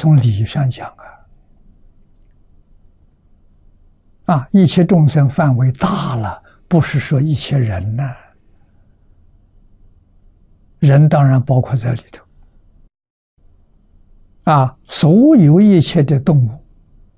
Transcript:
从理上讲一切众生范围大了，不是说一切人呢，人当然包括在里头所有一切的动物